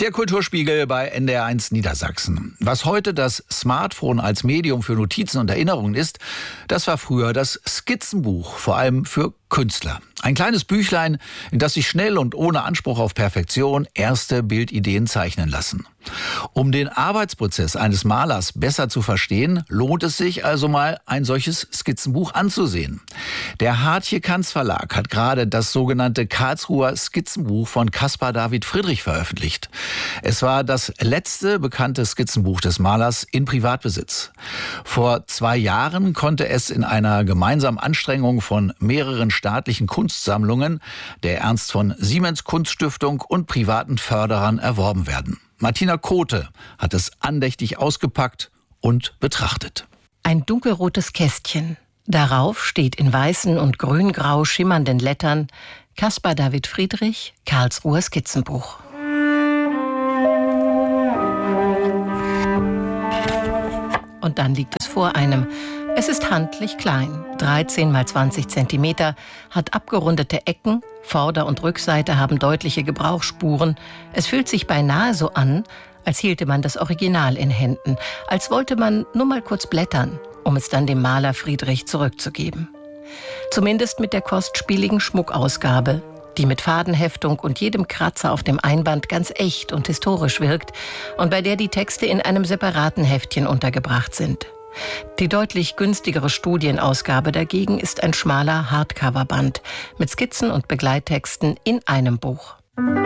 Der Kulturspiegel bei NDR1 Niedersachsen. Was heute das Smartphone als Medium für Notizen und Erinnerungen ist, das war früher das Skizzenbuch, vor allem für Künstler. Ein kleines Büchlein, in das sich schnell und ohne Anspruch auf Perfektion erste Bildideen zeichnen lassen. Um den Arbeitsprozess eines Malers besser zu verstehen, lohnt es sich also mal, ein solches Skizzenbuch anzusehen. Der Hartje-Kanz Verlag hat gerade das sogenannte Karlsruher Skizzenbuch von Caspar David Friedrich veröffentlicht. Es war das letzte bekannte Skizzenbuch des Malers in Privatbesitz. Vor 2 Jahren konnte es in einer gemeinsamen Anstrengung von mehreren staatlichen Kunstsammlungen, der Ernst von Siemens Kunststiftung und privaten Förderern erworben werden. Martina Kote hat es andächtig ausgepackt und betrachtet. Ein dunkelrotes Kästchen. Darauf steht in weißen und grün-grau schimmernden Lettern Caspar David Friedrich, Karlsruher Skizzenbuch. Und dann liegt es vor einem. Es ist handlich klein, 13 x 20 Zentimeter, hat abgerundete Ecken, Vorder- und Rückseite haben deutliche Gebrauchsspuren. Es fühlt sich beinahe so an, als hielte man das Original in Händen, als wollte man nur mal kurz blättern, um es dann dem Maler Friedrich zurückzugeben. Zumindest mit der kostspieligen Schmuckausgabe, die mit Fadenheftung und jedem Kratzer auf dem Einband ganz echt und historisch wirkt und bei der die Texte in einem separaten Heftchen untergebracht sind. Die deutlich günstigere Studienausgabe dagegen ist ein schmaler Hardcoverband mit Skizzen und Begleittexten in einem Buch.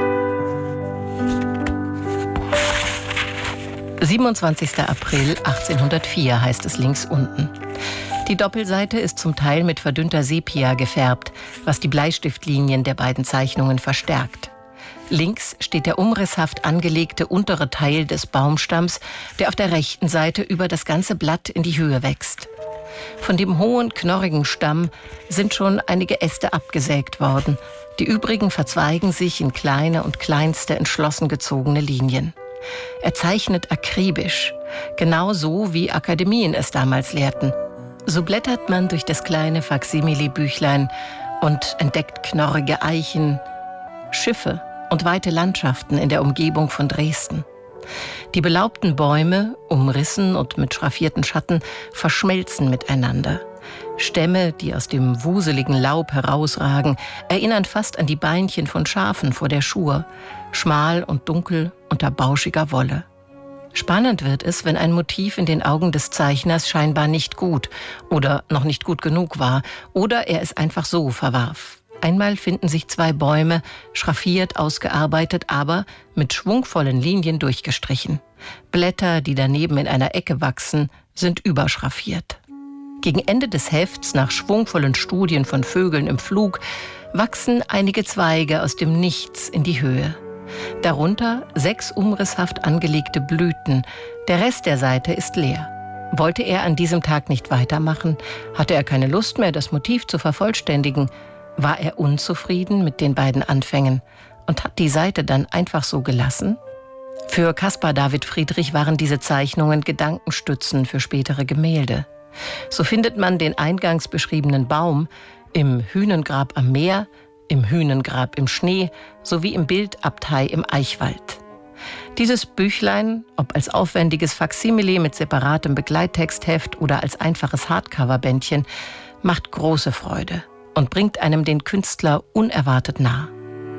27. April 1804 heißt es links unten. Die Doppelseite ist zum Teil mit verdünnter Sepia gefärbt, was die Bleistiftlinien der beiden Zeichnungen verstärkt. Links steht der umrisshaft angelegte untere Teil des Baumstamms, der auf der rechten Seite über das ganze Blatt in die Höhe wächst. Von dem hohen, knorrigen Stamm sind schon einige Äste abgesägt worden. Die übrigen verzweigen sich in kleine und kleinste entschlossen gezogene Linien. Er zeichnet akribisch, genau so wie Akademien es damals lehrten. So blättert man durch das kleine Faksimile-Büchlein und entdeckt knorrige Eichen, Schiffe und weite Landschaften in der Umgebung von Dresden. Die belaubten Bäume, umrissen und mit schraffierten Schatten, verschmelzen miteinander. Stämme, die aus dem wuseligen Laub herausragen, erinnern fast an die Beinchen von Schafen vor der Schur, schmal und dunkel unter bauschiger Wolle. Spannend wird es, wenn ein Motiv in den Augen des Zeichners scheinbar nicht gut oder noch nicht gut genug war oder er es einfach so verwarf. Einmal finden sich 2 Bäume, schraffiert, ausgearbeitet, aber mit schwungvollen Linien durchgestrichen. Blätter, die daneben in einer Ecke wachsen, sind überschraffiert. Gegen Ende des Hefts, nach schwungvollen Studien von Vögeln im Flug, wachsen einige Zweige aus dem Nichts in die Höhe. Darunter 6 umrisshaft angelegte Blüten. Der Rest der Seite ist leer. Wollte er an diesem Tag nicht weitermachen? Hatte er keine Lust mehr, das Motiv zu vervollständigen? War er unzufrieden mit den beiden Anfängen und hat die Seite dann einfach so gelassen? Für Caspar David Friedrich waren diese Zeichnungen Gedankenstützen für spätere Gemälde. So findet man den eingangs beschriebenen Baum im Hünengrab am Meer, im Hünengrab im Schnee sowie im Bildabtei im Eichwald. Dieses Büchlein, ob als aufwendiges Faksimile mit separatem Begleittextheft oder als einfaches Hardcover-Bändchen, macht große Freude und bringt einem den Künstler unerwartet nah.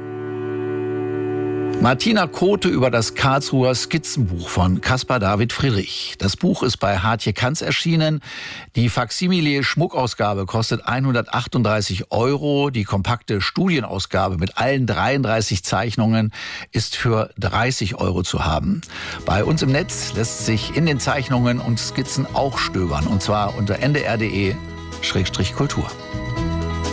Martina Kote über das Karlsruher Skizzenbuch von Caspar David Friedrich. Das Buch ist bei Hartje-Kanz erschienen. Die Faksimile-Schmuckausgabe kostet 138 €. Die kompakte Studienausgabe mit allen 33 Zeichnungen ist für 30 € zu haben. Bei uns im Netz lässt sich in den Zeichnungen und Skizzen auch stöbern. Und zwar unter ndr.de/kultur.